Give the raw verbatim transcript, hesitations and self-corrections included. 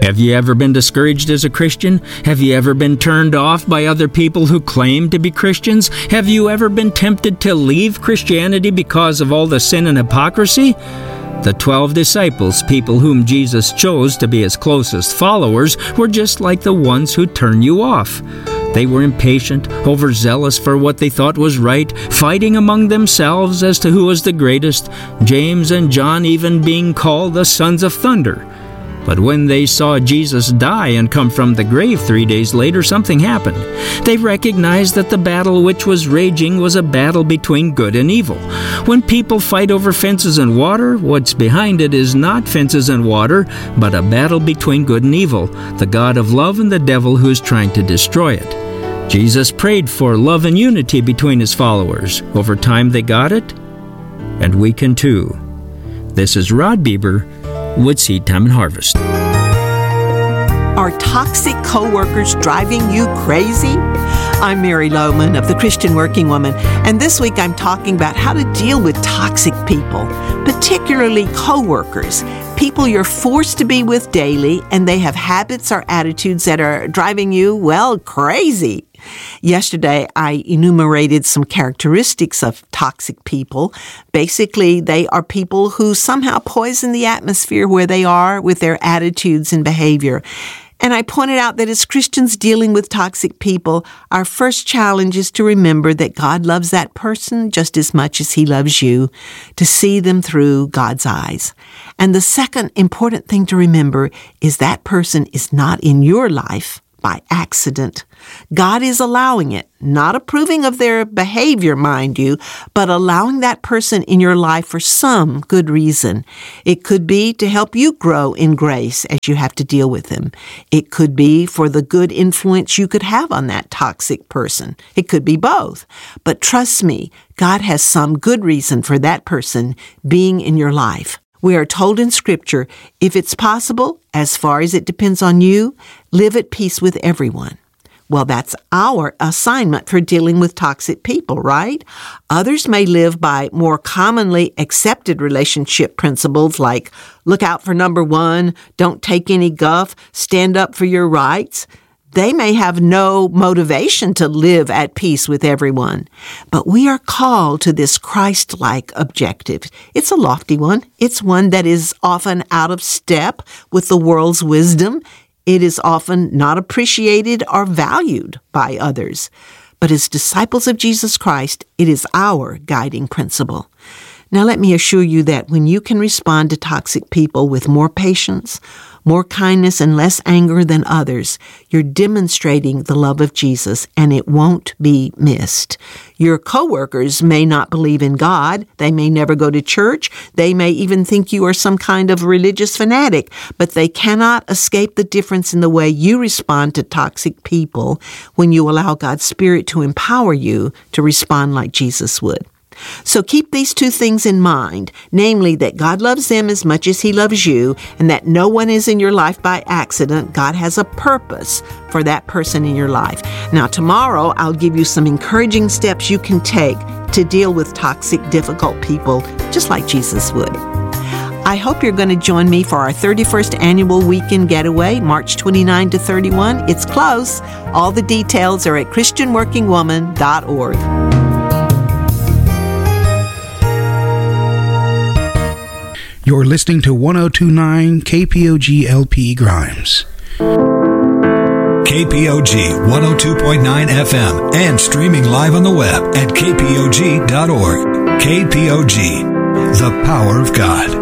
Have you ever been discouraged as a Christian? Have you ever been turned off by other people who claim to be Christians? Have you ever been tempted to leave Christianity because of all the sin and hypocrisy? The twelve disciples, people whom Jesus chose to be his closest followers, were just like the ones who turn you off. They were impatient, overzealous for what they thought was right, fighting among themselves as to who was the greatest, James and John even being called the sons of thunder. But when they saw Jesus die and come from the grave three days later, something happened. They recognized that the battle which was raging was a battle between good and evil. When people fight over fences and water, what's behind it is not fences and water, but a battle between good and evil, the God of love and the devil who is trying to destroy it. Jesus prayed for love and unity between his followers. Over time they got it, and we can too. This is Rod Bieber with Seed Time and Harvest. Are toxic co-workers driving you crazy? I'm Mary Lohman of the Christian Working Woman, and this week I'm talking about how to deal with toxic people, particularly co-workers, people you're forced to be with daily, and they have habits or attitudes that are driving you, well, crazy. Yesterday, I enumerated some characteristics of toxic people. Basically, they are people who somehow poison the atmosphere where they are with their attitudes and behavior. And I pointed out that as Christians dealing with toxic people, our first challenge is to remember that God loves that person just as much as he loves you, to see them through God's eyes. And the second important thing to remember is that person is not in your life by accident. God is allowing it, not approving of their behavior, mind you, but allowing that person in your life for some good reason. It could be to help you grow in grace as you have to deal with them. It could be for the good influence you could have on that toxic person. It could be both. But trust me, God has some good reason for that person being in your life. We are told in Scripture, if it's possible, as far as it depends on you, live at peace with everyone. Well, that's our assignment for dealing with toxic people, right? Others may live by more commonly accepted relationship principles like look out for number one, don't take any guff, stand up for your rights. They may have no motivation to live at peace with everyone, but we are called to this Christ-like objective. It's a lofty one. It's one that is often out of step with the world's wisdom. It is often not appreciated or valued by others. But as disciples of Jesus Christ, it is our guiding principle. Now, let me assure you that when you can respond to toxic people with more patience, more kindness, and less anger than others, you're demonstrating the love of Jesus, and it won't be missed. Your coworkers may not believe in God. They may never go to church. They may even think you are some kind of religious fanatic, but they cannot escape the difference in the way you respond to toxic people when you allow God's Spirit to empower you to respond like Jesus would. So keep these two things in mind, namely that God loves them as much as he loves you, and that no one is in your life by accident. God has a purpose for that person in your life. Now, tomorrow, I'll give you some encouraging steps you can take to deal with toxic, difficult people, just like Jesus would. I hope you're going to join me for our thirty-first annual weekend getaway, March twenty-ninth to thirty-first. It's close. All the details are at Christian Working Woman dot org. You're listening to one oh two point nine K P O G L P Grimes. K P O G one oh two point nine F M and streaming live on the web at K P O G dot org. K P O G, the power of God.